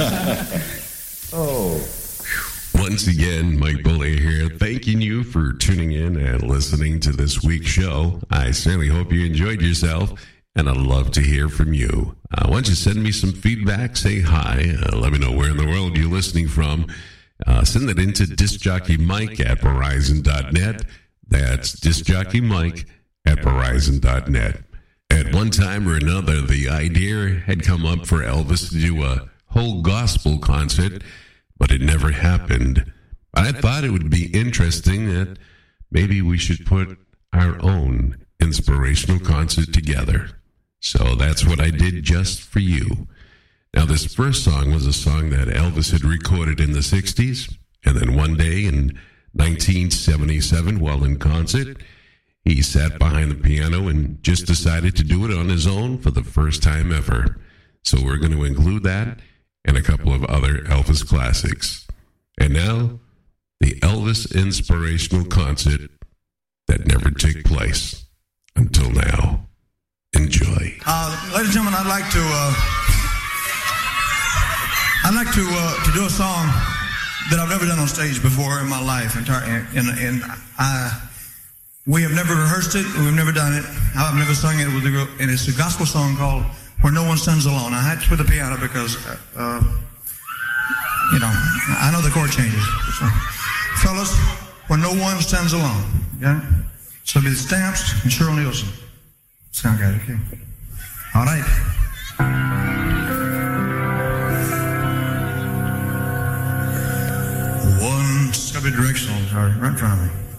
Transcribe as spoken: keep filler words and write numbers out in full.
Oh. Once again, Mike Bully here, thanking you for tuning in and listening to this week's show. I certainly hope you enjoyed yourself, and I'd love to hear from you. Uh, why don't you send me some feedback, say hi, uh, let me know where in the world you're listening from. Uh, send that into discjockeymike at verizon dot net. That's discjockeymike at verizon dot net. At one time or another, the idea had come up for Elvis to do a whole gospel concert, but it never happened. But I thought it would be interesting that maybe we should put our own inspirational concert together. So that's what I did just for you. Now, this first song was a song that Elvis had recorded in the sixties, and then one day in nineteen seventy-seven, while in concert, he sat behind the piano and just decided to do it on his own for the first time ever. So we're going to include that and a couple of other Elvis classics. And now, the Elvis Inspirational Concert that never took place until now. Enjoy. Uh, ladies and gentlemen, I'd like to uh, I'd like to uh, to do a song that I've never done on stage before in my life, and and, and I we have never rehearsed it, we've never done it. I've never sung it with a, and it's a gospel song called "Where No One Stands Alone." I had to play the piano because uh, you know I know the chord changes. So, fellas, "Where No One Stands Alone." Okay, so it'll be the Stamps and Cheryl Nielsen. Sound good, okay? All right. One, it's gotta be directional, sorry, right in front of me.